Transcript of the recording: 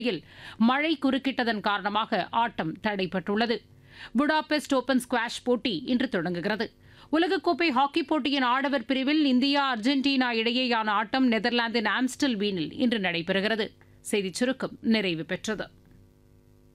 மழை குறுக்கிட்டதன் காரணமாக ஆட்டம் தடைபட்டுள்ளது. Budapest open squash போட்டி இன்று தொடங்குகிறது. உலகக்கோப்பை ஹாக்கிப் போட்டியின் ஆடவர் பிரிவில் இந்தியா அர்ஜென்டினா இடையேயான ஆட்டம் நெதர்லாந்தின் ஆம்ஸ்டல்வீனில் இன்று நடைபெறுகிறது. செய்திச் சுருக்கம் நிறைவு பெற்றது.